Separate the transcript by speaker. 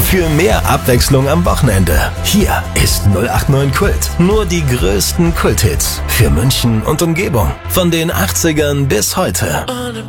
Speaker 1: Für mehr Abwechslung am Wochenende. Hier ist 089 Kult. Nur die größten Kulthits für München und Umgebung. Von den 80ern bis heute.